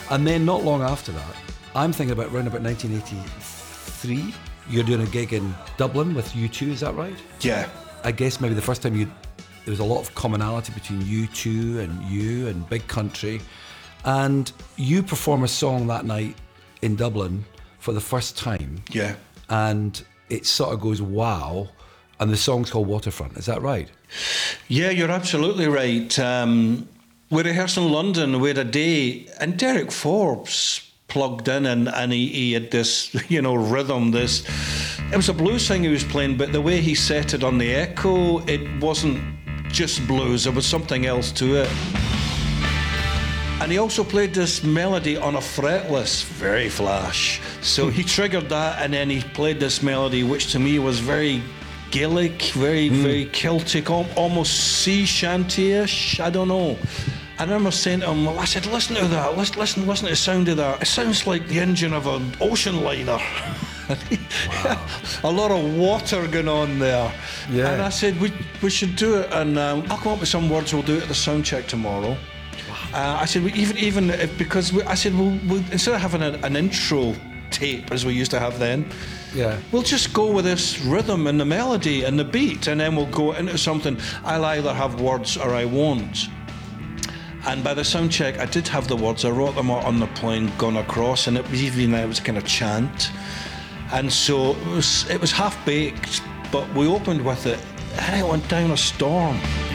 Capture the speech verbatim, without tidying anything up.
And then not long after that, I'm thinking about around about nineteen eighty-three, you're doing a gig in Dublin with U two, is that right? Yeah. I guess maybe the first time you, there was a lot of commonality between U two and you and Big Country. And you perform a song that night in Dublin for the first time. Yeah. And it sort of goes, wow. And the song's called Waterfront, is that right? Yeah, you're absolutely right. Um, we rehearsed in London. We had a day, and Derek Forbes plugged in, and, and he, he had this, you know, rhythm, this... It was a blues thing he was playing, but the way he set it on the echo, it wasn't just blues, there was something else to it. And he also played this melody on a fretless, very flash. So he triggered that, and then he played this melody, which to me was very Gaelic, very, mm. very Celtic, almost sea shanty-ish, I don't know. I remember saying to him, well, I said, listen to that, listen, listen, listen to the sound of that. It sounds like the engine of an ocean liner. Wow. A lot of water going on there. Yeah. And I said, we, we should do it, and um, I'll come up with some words, we'll do it at the sound check tomorrow. Uh, I said, we, even even if, because we, I said, we'll, we'll, instead of having a, an intro tape as we used to have then, yeah, we'll just go with this rhythm and the melody and the beat, and then we'll go into something. I'll either have words or I won't. And by the sound check, I did have the words. I wrote them out on the plane going across, and it was even it was a kind of chant. And so it was it was half baked, but we opened with it, and it went down a storm.